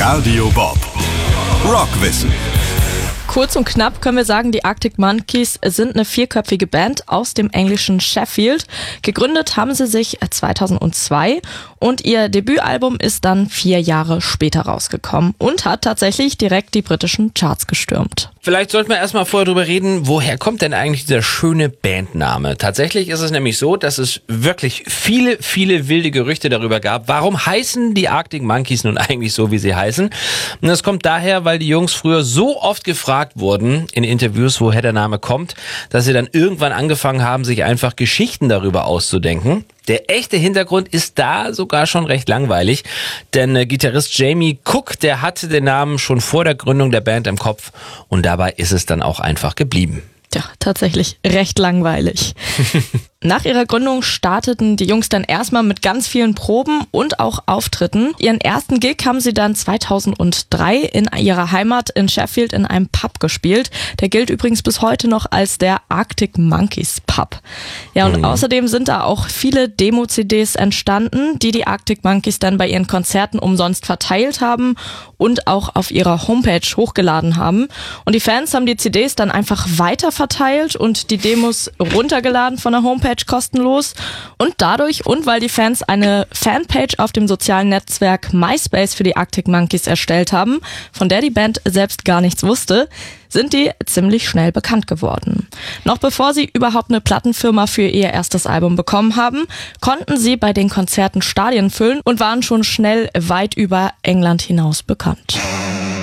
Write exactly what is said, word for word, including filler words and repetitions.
Radio Bob. Rockwissen. Kurz und knapp können wir sagen, die Arctic Monkeys sind eine vierköpfige Band aus dem englischen Sheffield. Gegründet haben sie sich zweitausendzwei und ihr Debütalbum ist dann vier Jahre später rausgekommen und hat tatsächlich direkt die britischen Charts gestürmt. Vielleicht sollten wir erstmal vorher drüber reden, woher kommt denn eigentlich dieser schöne Bandname? Tatsächlich ist es nämlich so, dass es wirklich viele, viele wilde Gerüchte darüber gab. Warum heißen die Arctic Monkeys nun eigentlich so, wie sie heißen? Und das kommt daher, weil die Jungs früher so oft gefragt wurden in Interviews, woher der Name kommt, dass sie dann irgendwann angefangen haben, sich einfach Geschichten darüber auszudenken. Der echte Hintergrund ist da sogar schon recht langweilig, denn äh, Gitarrist Jamie Cook, der hatte den Namen schon vor der Gründung der Band im Kopf und dabei ist es dann auch einfach geblieben. Tja, tatsächlich recht langweilig. Nach ihrer Gründung starteten die Jungs dann erstmal mit ganz vielen Proben und auch Auftritten. Ihren ersten Gig haben sie dann zweitausenddrei in ihrer Heimat in Sheffield in einem Pub gespielt. Der gilt übrigens bis heute noch als der Arctic Monkeys Pub. Ja, und mhm. außerdem sind da auch viele Demo-C Ds entstanden, die die Arctic Monkeys dann bei ihren Konzerten umsonst verteilt haben und auch auf ihrer Homepage hochgeladen haben. Und die Fans haben die C Ds dann einfach weiter verteilt und die Demos runtergeladen von der Homepage kostenlos und dadurch und weil die Fans eine Fanpage auf dem sozialen Netzwerk MySpace für die Arctic Monkeys erstellt haben, von der die Band selbst gar nichts wusste, sind die ziemlich schnell bekannt geworden. Noch bevor sie überhaupt eine Plattenfirma für ihr erstes Album bekommen haben, konnten sie bei den Konzerten Stadien füllen und waren schon schnell weit über England hinaus bekannt.